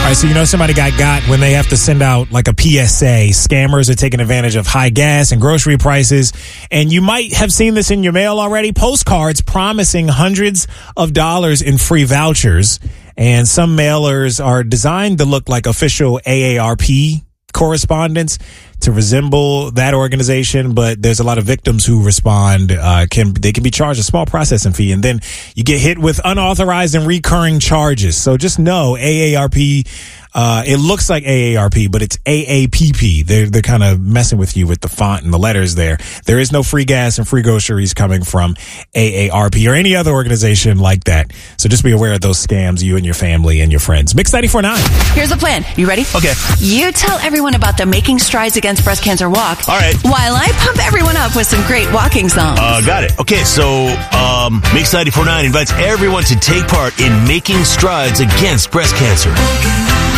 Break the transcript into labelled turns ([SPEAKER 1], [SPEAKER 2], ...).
[SPEAKER 1] right, so somebody got when they have to send out like a PSA. Scammers are taking advantage of high gas and grocery prices. And you might have seen this in your mail already. Postcards promising hundreds of dollars in free vouchers. And some mailers are designed to look like official AARP correspondence to resemble that organization, but there's a lot of victims who respond. They can be charged a small processing fee, and then you get hit with unauthorized and recurring charges. So just know AARP. It looks like AARP, but it's AAPP. They're kind of messing with you with the font and the letters there. There is no free gas and free groceries coming from AARP or any other organization like that. So just be aware of those scams, you and your family and your friends. Mix 94.9.
[SPEAKER 2] Here's the plan. You ready?
[SPEAKER 3] Okay.
[SPEAKER 2] You tell everyone about the Making Strides Against Breast Cancer walk.
[SPEAKER 3] All right.
[SPEAKER 2] While I pump everyone up with some great walking songs.
[SPEAKER 3] Got it. Okay, so Mix 94.9 invites everyone to take part in Making Strides Against Breast Cancer.